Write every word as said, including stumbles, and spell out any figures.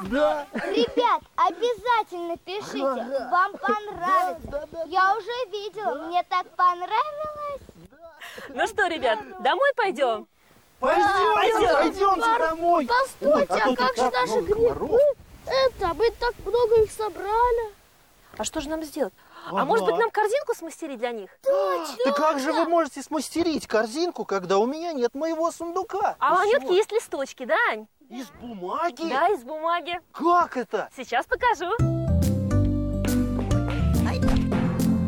Да. Ребят, обязательно пишите, Ага. вам понравится. Да, да, да, Я уже видела, мне так понравилось. Ну что, ребят, домой пойдем? Пойдем, Пойдем. пойдемте домой. Постойте, Ой, а, тут как же так наши много грибы? комаров. Это, мы так много их собрали. А что же нам сделать? Ага. А может быть, нам корзинку смастерить для них? Да как же вы можете смастерить корзинку, когда у меня нет моего сундука? А у Из Анютки чего? есть листочки, да, Ань? Из бумаги? Да, из бумаги. Как это? Сейчас покажу.